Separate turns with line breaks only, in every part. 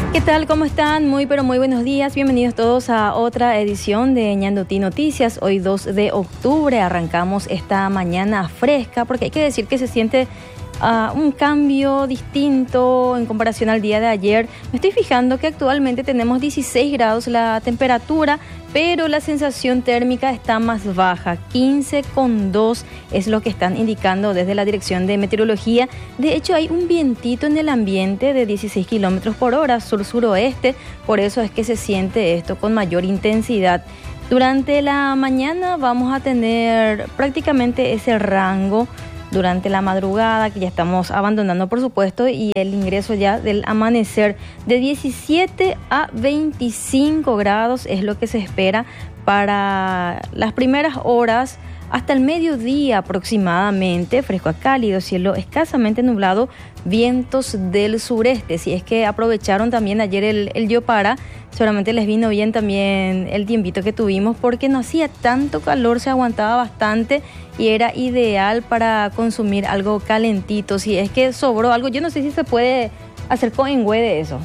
¿Qué tal? ¿Cómo están? Muy buenos días. Bienvenidos todos a otra edición de Ñandutí Noticias. Hoy 2 de octubre arrancamos esta mañana fresca porque hay que decir que se siente un cambio distinto en comparación al día de ayer. Me estoy fijando que actualmente tenemos 16 grados la temperatura, pero la sensación térmica está más baja, 15,2 es lo que están indicando desde la Dirección de Meteorología. De hecho, hay un vientito en el ambiente de 16 kilómetros por hora, sur-suroeste, por eso es que se siente esto con mayor intensidad. Durante la mañana vamos a tener prácticamente ese rango durante la madrugada, que ya estamos abandonando por supuesto, y el ingreso ya del amanecer de 17 a 25 grados es lo que se espera para las primeras horas hasta el mediodía aproximadamente, fresco a cálido, cielo escasamente nublado, vientos del sureste. Si es que aprovecharon también ayer el Yopara, seguramente les vino bien también el tiempito que tuvimos porque no hacía tanto calor, se aguantaba bastante y era ideal para consumir algo calentito. Si es que sobró algo, yo no sé si se puede hacer con engüe de eso,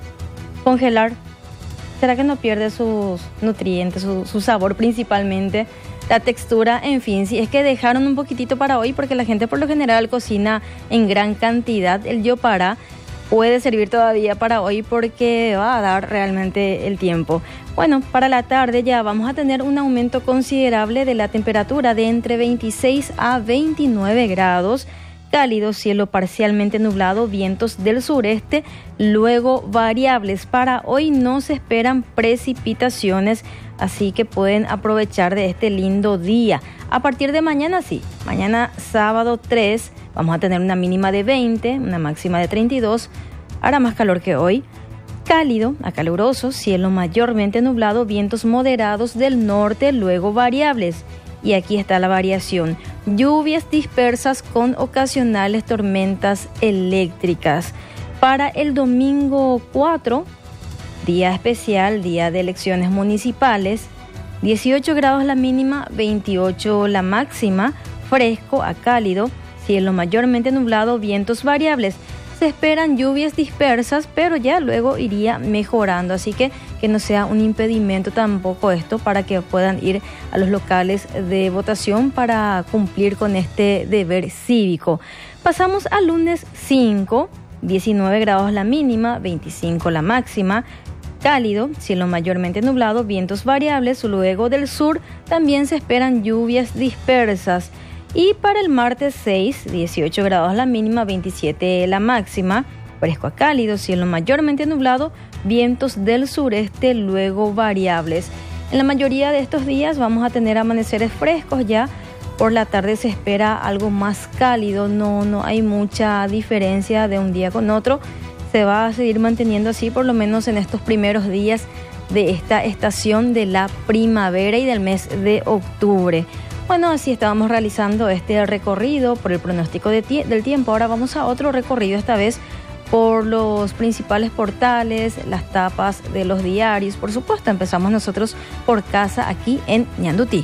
congelar. ¿Será que no pierde sus nutrientes, su sabor principalmente? La textura, en fin, si es que dejaron un poquitito para hoy, porque la gente por lo general cocina en gran cantidad, el Yopara puede servir todavía para hoy porque va a dar realmente el tiempo. Bueno, para la tarde ya vamos a tener un aumento considerable de la temperatura de entre 26 a 29 grados. Cálido, cielo parcialmente nublado, vientos del sureste, luego variables. Para hoy no se esperan precipitaciones, así que pueden aprovechar de este lindo día. A partir de mañana sí, mañana sábado 3 vamos a tener una mínima de 20, una máxima de 32, hará más calor que hoy. Cálido a caluroso, cielo mayormente nublado, vientos moderados del norte, luego variables. Y aquí está la variación: lluvias dispersas con ocasionales tormentas eléctricas. Para el domingo 4, día especial, día de elecciones municipales, 18 grados la mínima, 28 la máxima, fresco a cálido, cielo mayormente nublado, vientos variables. Se esperan lluvias dispersas, pero ya luego iría mejorando, así que no sea un impedimento tampoco esto para que puedan ir a los locales de votación para cumplir con este deber cívico. Pasamos al lunes 5, 19 grados la mínima, 25 la máxima, cálido, cielo mayormente nublado, vientos variables, luego del sur también se esperan lluvias dispersas. Y para el martes 6, 18 grados la mínima, 27 la máxima, fresco a cálido, cielo mayormente nublado, vientos del sureste, luego variables. En la mayoría de estos días vamos a tener amaneceres frescos ya. Por la tarde se espera algo más cálido, no hay mucha diferencia de un día con otro. Se va a seguir manteniendo así por lo menos en estos primeros días de esta estación de la primavera y del mes de octubre. Bueno, así estábamos realizando este recorrido por el pronóstico del tiempo. Ahora vamos a otro recorrido, esta vez por los principales portales, las tapas de los diarios. Por supuesto, empezamos nosotros por casa aquí en Ñandutí.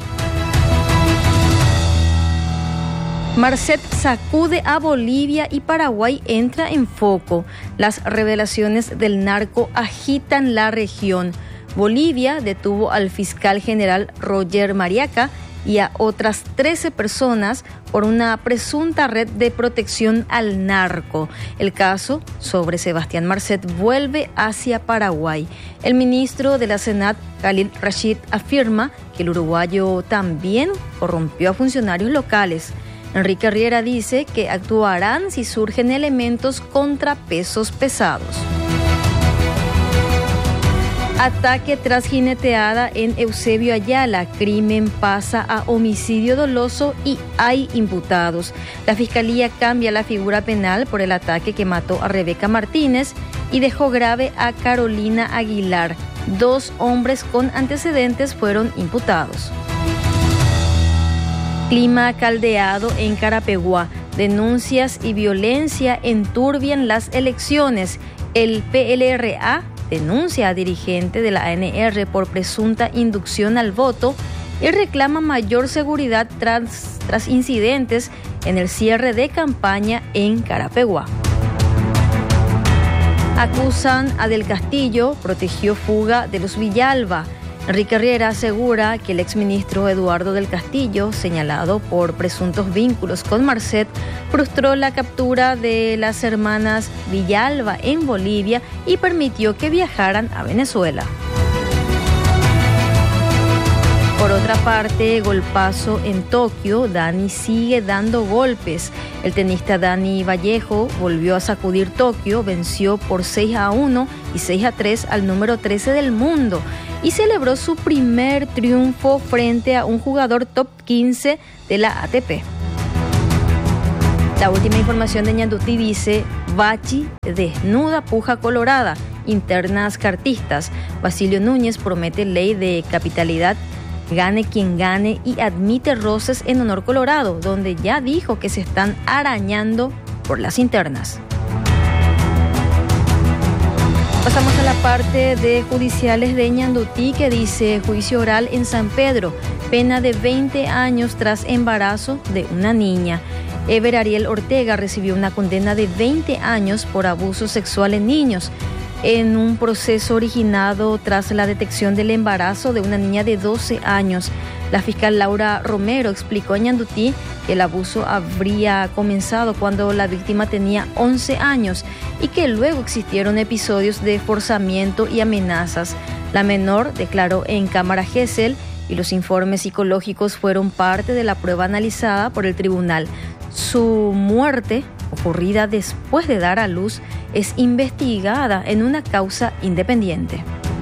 Marcet sacude a Bolivia y Paraguay entra en foco. Las revelaciones del narco agitan la región. Bolivia detuvo al fiscal general Roger Mariaca y a otras 13 personas por una presunta red de protección al narco. El caso sobre Sebastián Marcet vuelve hacia Paraguay. El ministro de la Senat, Khalil Rashid, afirma que el uruguayo también corrompió a funcionarios locales. Enrique Riera dice que actuarán si surgen elementos contra pesos pesados. Ataque tras jineteada en Eusebio Ayala. Crimen pasa a homicidio doloso y hay imputados. La Fiscalía cambia la figura penal por el ataque que mató a Rebeca Martínez y dejó grave a Carolina Aguilar. 2 hombres con antecedentes fueron imputados. Clima caldeado en Carapeguá. Denuncias y violencia enturbian las elecciones. El PLRA denuncia a dirigente de la ANR por presunta inducción al voto y reclama mayor seguridad tras incidentes en el cierre de campaña en Carapeguá. Acusan a Del Castillo, protegió fuga de los Villalba. Enrique Riera asegura que el exministro Eduardo Del Castillo, señalado por presuntos vínculos con Marcet, frustró la captura de las hermanas Villalba en Bolivia y permitió que viajaran a Venezuela. Por otra parte, golpazo en Tokio, Dani sigue dando golpes. El tenista Dani Vallejo volvió a sacudir Tokio, venció por 6-1 y 6-3 al número 13 del mundo y celebró su primer triunfo frente a un jugador top 15 de la ATP. La última información de Ñandutí dice: Bachi desnuda puja colorada, internas cartistas. Basilio Núñez promete ley de capitalidad, gane quien gane, y admite roces en Honor Colorado, donde ya dijo que se están arañando por las internas. Pasamos a la parte de judiciales de Ñandutí, que dice: juicio oral en San Pedro, pena de 20 años tras embarazo de una niña. Ever Ariel Ortega recibió una condena de 20 años por abuso sexual en niños, en un proceso originado tras la detección del embarazo de una niña de 12 años. La fiscal Laura Romero explicó en Ñandutí que el abuso habría comenzado cuando la víctima tenía 11 años y que luego existieron episodios de forzamiento y amenazas. La menor declaró en cámara Gesell y los informes psicológicos fueron parte de la prueba analizada por el tribunal. Su muerte, ocurrida después de dar a luz, es investigada en una causa independiente.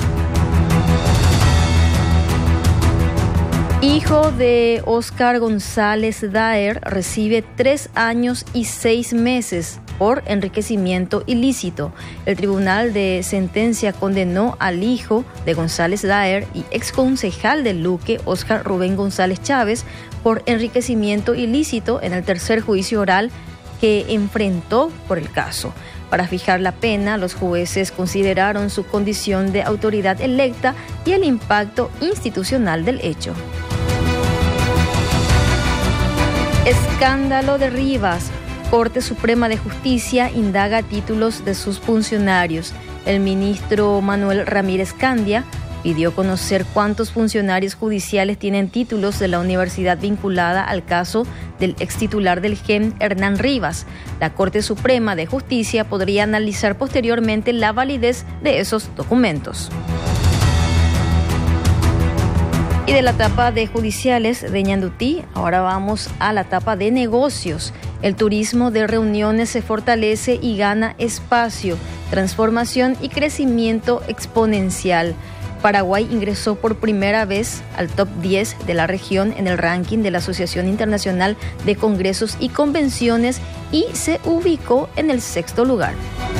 Hijo de Óscar González Daer recibe 3 años y 6 meses por enriquecimiento ilícito. El Tribunal de Sentencia condenó al hijo de González Daer y exconcejal del Luque, Óscar Rubén González Chávez, por enriquecimiento ilícito en el tercer juicio oral que enfrentó por el caso. Para fijar la pena, los jueces consideraron su condición de autoridad electa y el impacto institucional del hecho. Escándalo de Rivas. Corte Suprema de Justicia indaga títulos de sus funcionarios. El ministro Manuel Ramírez Candia pidió conocer cuántos funcionarios judiciales tienen títulos de la universidad vinculada al caso del extitular del GEM, Hernán Rivas. La Corte Suprema de Justicia podría analizar posteriormente la validez de esos documentos. Y de la etapa de judiciales de Ñandutí, ahora vamos a la etapa de negocios. El turismo de reuniones se fortalece y gana espacio, transformación y crecimiento exponencial. Paraguay ingresó por primera vez al top 10 de la región en el ranking de la Asociación Internacional de Congresos y Convenciones y se ubicó en el 6º lugar.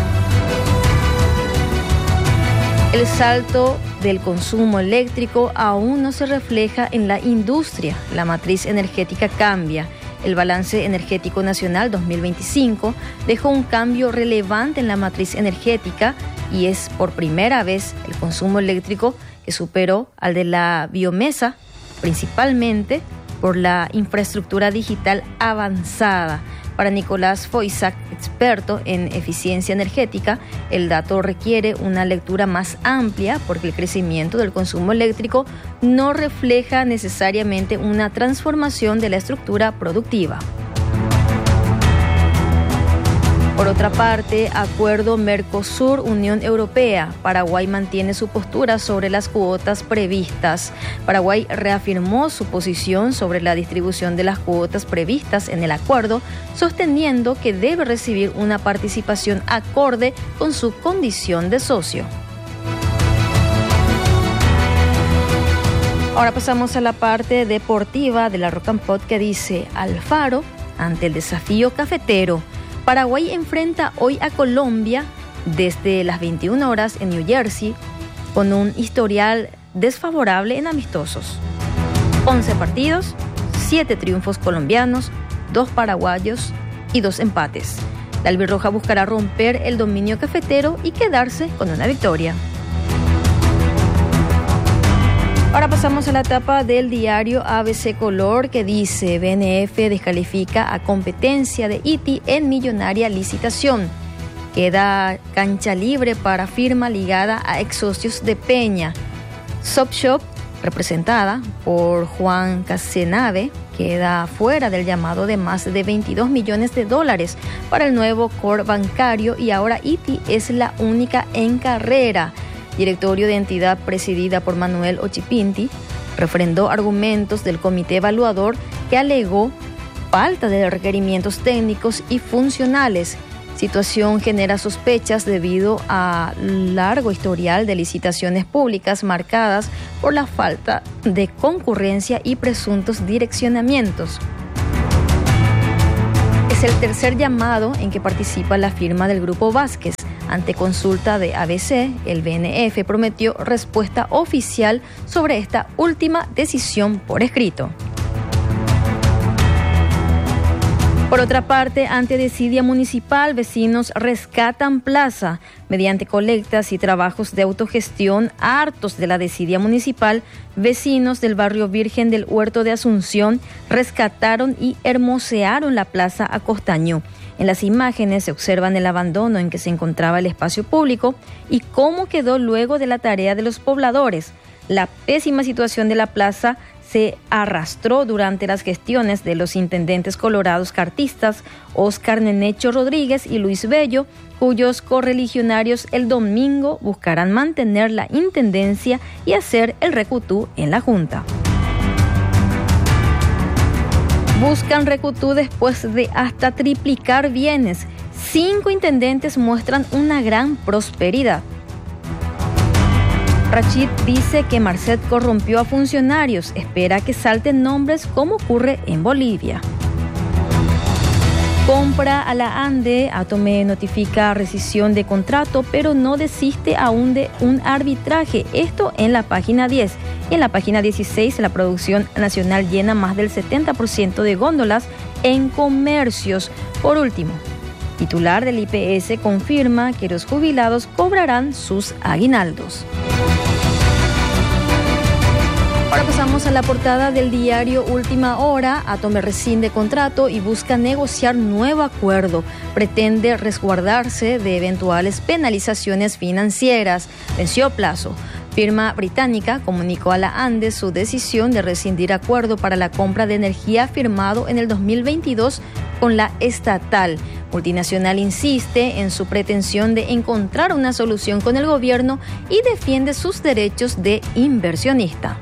El salto del consumo eléctrico aún no se refleja en la industria. La matriz energética cambia. El balance energético nacional 2025 dejó un cambio relevante en la matriz energética y es por primera vez el consumo eléctrico que superó al de la biomasa, principalmente por la infraestructura digital avanzada. Para Nicolás Foisac, experto en eficiencia energética, el dato requiere una lectura más amplia porque el crecimiento del consumo eléctrico no refleja necesariamente una transformación de la estructura productiva. Por otra parte, acuerdo Mercosur-Unión Europea. Paraguay mantiene su postura sobre las cuotas previstas. Paraguay reafirmó su posición sobre la distribución de las cuotas previstas en el acuerdo, sosteniendo que debe recibir una participación acorde con su condición de socio. Ahora pasamos a la parte deportiva de la Rock and Pop, que dice: Alfaro ante el desafío cafetero. Paraguay enfrenta hoy a Colombia desde las 21 horas en New Jersey con un historial desfavorable en amistosos. 11 partidos, 7 triunfos colombianos, 2 paraguayos y 2 empates. La albirroja buscará romper el dominio cafetero y quedarse con una victoria. Ahora pasamos a la etapa del diario ABC Color, que dice: BNF descalifica a competencia de ITI en millonaria licitación. Queda cancha libre para firma ligada a ex socios de Peña. Sopshop, representada por Juan Casenave, queda fuera del llamado de más de $22 millones para el nuevo core bancario y ahora ITI es la única en carrera. Directorio de entidad presidida por Manuel Ochipinti refrendó argumentos del comité evaluador que alegó falta de requerimientos técnicos y funcionales. Situación genera sospechas debido a largo historial de licitaciones públicas marcadas por la falta de concurrencia y presuntos direccionamientos. Es el tercer llamado en que participa la firma del Grupo Vázquez. Ante consulta de ABC, el BNF prometió respuesta oficial sobre esta última decisión por escrito. Por otra parte, ante desidia municipal, vecinos rescatan plaza. Mediante colectas y trabajos de autogestión, hartos de la desidia municipal, vecinos del barrio Virgen del Huerto de Asunción rescataron y hermosearon la plaza Acostaño. En las imágenes se observan el abandono en que se encontraba el espacio público y cómo quedó luego de la tarea de los pobladores. La pésima situación de la plaza se arrastró durante las gestiones de los intendentes colorados cartistas Óscar Nenecho Rodríguez y Luis Bello, cuyos correligionarios el domingo buscarán mantener la intendencia y hacer el recutú en la Junta. Buscan recutú después de hasta triplicar bienes. 5 intendentes muestran una gran prosperidad. Rachid dice que Marcet corrompió a funcionarios. Espera que salten nombres como ocurre en Bolivia. Compra a la ANDE. Atome notifica rescisión de contrato, pero no desiste aún de un arbitraje. Esto en la página 10. Y en la página 16, la producción nacional llena más del 70% de góndolas en comercios. Por último, titular del IPS confirma que los jubilados cobrarán sus aguinaldos. Ahora pasamos a la portada del diario Última Hora. Atome rescinde contrato y busca negociar nuevo acuerdo. Pretende resguardarse de eventuales penalizaciones financieras. Venció plazo. Firma británica comunicó a la ANDE su decisión de rescindir acuerdo para la compra de energía firmado en el 2022 con la estatal. Multinacional insiste en su pretensión de encontrar una solución con el gobierno y defiende sus derechos de inversionista.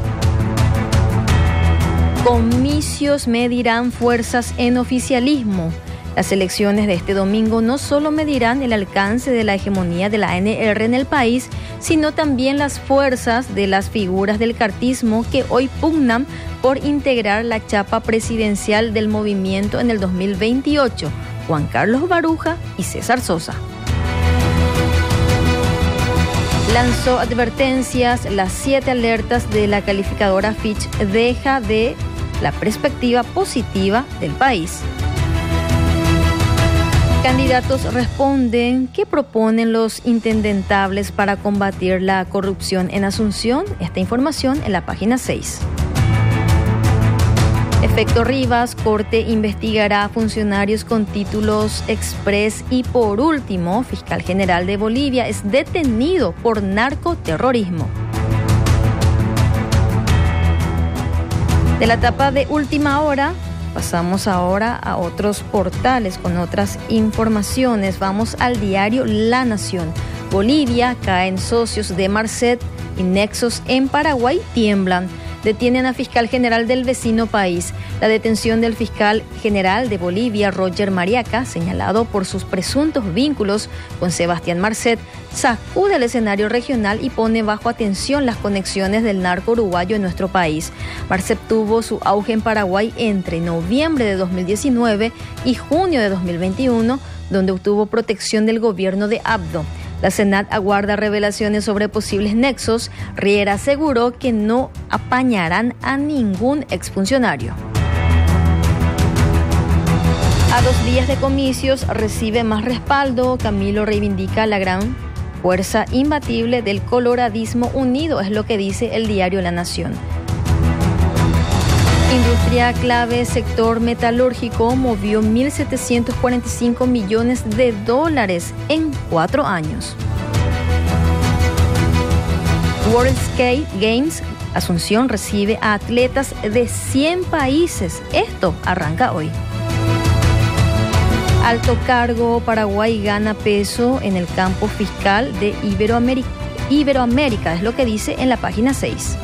Comicios medirán fuerzas en oficialismo. Las elecciones de este domingo no solo medirán el alcance de la hegemonía de la ANR en el país, sino también las fuerzas de las figuras del cartismo que hoy pugnan por integrar la chapa presidencial del movimiento en el 2028, Juan Carlos Baruja y César Sosa. Lanzó advertencias, las 7 alertas de la calificadora Fitch deja de la perspectiva positiva del país. Candidatos responden. ¿Qué proponen los intendentables para combatir la corrupción en Asunción? Esta información en la página 6. Efecto Rivas, Corte investigará a funcionarios con títulos express y por último, Fiscal General de Bolivia es detenido por narcoterrorismo. De la etapa de Última Hora, pasamos ahora a otros portales con otras informaciones. Vamos al diario La Nación. Bolivia caen socios de Marcet y nexos en Paraguay tiemblan. Detienen a fiscal general del vecino país. La detención del fiscal general de Bolivia, Roger Mariaca, señalado por sus presuntos vínculos con Sebastián Marcet, sacude el escenario regional y pone bajo atención las conexiones del narco uruguayo en nuestro país. Marcet tuvo su auge en Paraguay entre noviembre de 2019 y junio de 2021, donde obtuvo protección del gobierno de Abdo. La Senat aguarda revelaciones sobre posibles nexos. Riera aseguró que no apañarán a ningún exfuncionario. A 2 días de comicios recibe más respaldo. Camilo reivindica la gran fuerza imbatible del coloradismo unido, es lo que dice el diario La Nación. Industria clave, sector metalúrgico, movió 1.745 millones de dólares en 4 años. World Skate Games Asunción recibe a atletas de 100 países. Esto arranca hoy. Alto cargo, Paraguay gana peso en el campo fiscal de Iberoamérica, es lo que dice en la página 6.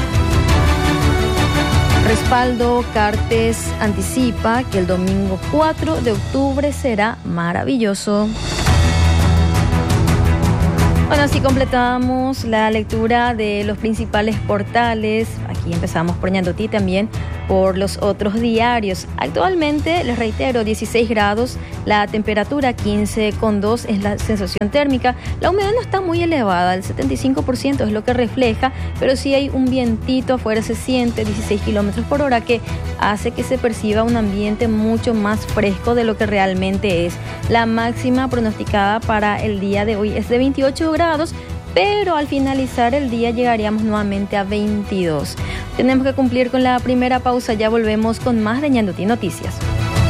Respaldo, Cartes anticipa que el domingo 4 de octubre será maravilloso. Bueno, así completamos la lectura de los principales portales. Aquí empezamos por Ñandutí, también por los otros diarios. Actualmente, les reitero, 16 grados, la temperatura 15,2 es la sensación térmica. La humedad no está muy elevada, el 75% es lo que refleja, pero sí hay un vientito afuera, se siente 16 kilómetros por hora, que hace que se perciba un ambiente mucho más fresco de lo que realmente es. La máxima pronosticada para el día de hoy es de 28 grados, pero al finalizar el día llegaríamos nuevamente a 22. Tenemos que cumplir con la primera pausa, ya volvemos con más de Ñandutí Noticias.